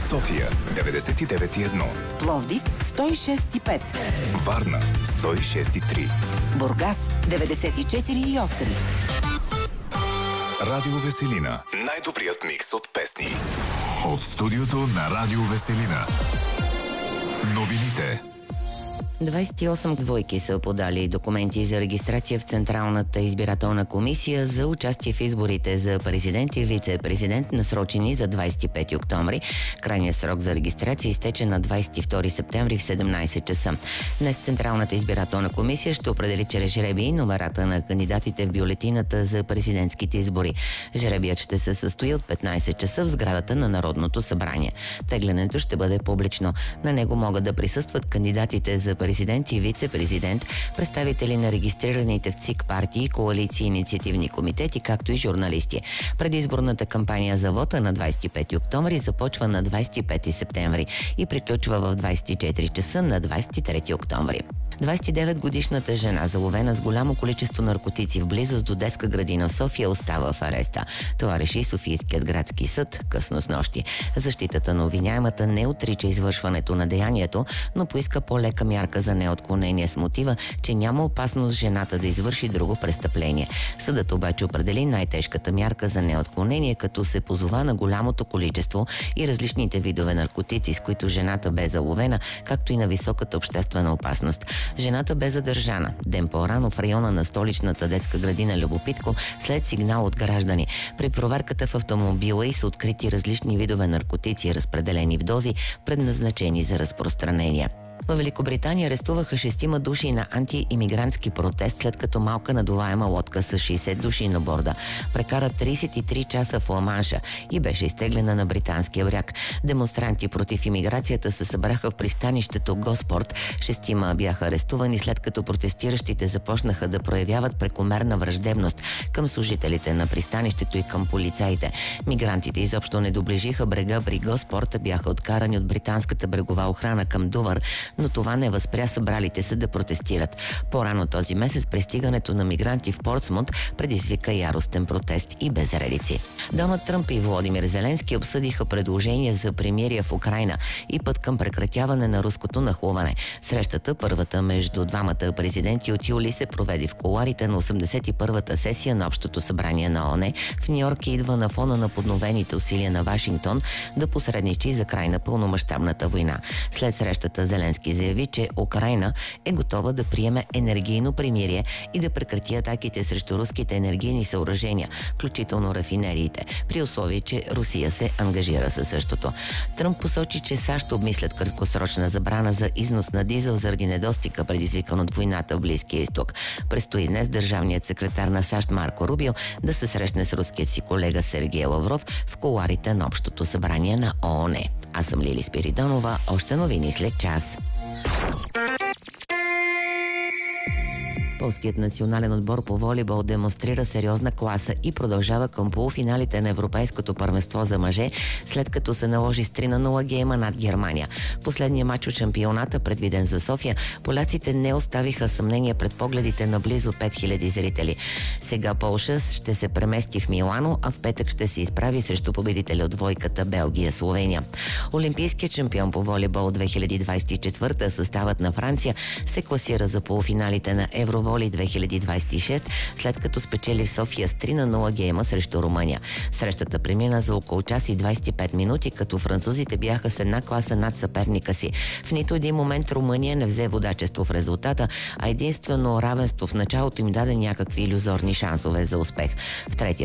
София 99,1, Пловдив 106,5, Варна 106,3, Бургас 94,8. Радио Веселина. Най-добрият микс от песни. От студиото на Радио Веселина. Новините. 28 двойки са подали документи за регистрация в Централната избирателна комисия за участие в изборите за президент и вице-президент, насрочени за 25 октомври. Крайният срок за регистрация изтече на 22 септември в 17 часа. Днес Централната избирателна комисия ще определи чрез жребий номерата на кандидатите в бюлетината за президентските избори. Жребият ще се състои от 15 часа в сградата на Народното събрание. Теглянето ще бъде публично. На него могат да присъстват кандидатите за президент и вице-президент, представители на регистрираните в ЦИК партии, коалиции и инициативни комитети, както и журналисти. Предизборната кампания за вота на 25 октомври започва на 25 септември и приключва в 24 часа на 23 октомври. 29-годишната жена, заловена с голямо количество наркотици в близост до детска градина в София, остава в ареста. Това реши Софийският градски съд късно снощи. Защитата на обвиняемата не отрича извършването на деянието, но поиска по-лека мярка за неотклонение с мотива, че няма опасност жената да извърши друго престъпление. Съдът обаче определи най-тежката мярка за неотклонение, като се позова на голямото количество и различните видове наркотици, с които жената бе заловена, както и на високата обществена опасност. Жената бе задържана ден по-рано в района на столичната детска градина Любопитко след сигнал от граждани. При проверката в автомобила й са открити различни видове наркотици, разпределени в дози, предназначени за разпространение. В Великобритания арестуваха 6 души на антиимигрантски протест, след като малка надуваема лодка с 60 души на борда прекара 33 часа в Ла-Манша и беше изтеглена на британския бряг. Демонстранти против имиграцията се събраха в пристанището Госпорт. 6 бяха арестувани, след като протестиращите започнаха да проявяват прекомерна враждебност към служителите на пристанището и към полицаите. Мигрантите изобщо не доближиха брега при Госпорт, бяха откарани от британската брегова охрана към Дувър, но това не възпря събралите се да протестират. По-рано този месец пристигането на мигранти в Портсмут предизвика яростен протест и безредици. Доналд Тръмп и Володимир Зеленски обсъдиха предложение за примирие в Украйна и път към прекратяване на руското нахлуване. Срещата, първата между двамата президенти от юли, се проведе в кулоарите на 81-та сесия на Общото събрание на ООН в Ню-Йорк и идва на фона на подновените усилия на Вашингтон да посредничи за край на пълномащабната война. След срещата Зеленски заяви, че Украйна е готова да приеме енергийно примирие и да прекрати атаките срещу руските енергийни съоръжения, включително рафинериите, при условие, че Русия се ангажира със същото. Тръмп посочи, че САЩ обмислят краткосрочна забрана за износ на дизел заради недостига, предизвикан от войната в Близкия изток. Предстои днес държавният секретар на САЩ Марко Рубио да се срещне с руският си колега Сергей Лавров в кулоарите на Общото събрание на ООН. Аз съм Лили Спиридонова. Още новини след час. Полският национален отбор по волейбол демонстрира сериозна класа и продължава към полуфиналите на Европейското първенство за мъже, след като се наложи с 3-0 гейма над Германия. Последния матч от шампионата, предвиден за София, поляците не оставиха съмнение пред погледите на близо 5000 зрители. Сега Полша ще се премести в Милано, а в петък ще се изправи срещу победителя от двойката Белгия-Словения. Олимпийският шампион по волейбол 2024, съставът на Франция, се класира за полуфиналите на Евроволей 2026, след като спечели в София с 3-0 гейма срещу Румъния. Срещата премина за около час и 25 минути, като французите бяха с една класа над съперника си. В нито един момент Румъния не взе водачество в резултата, а единствено равенство в началото им даде някакви илюзорни шансове за успех. В третия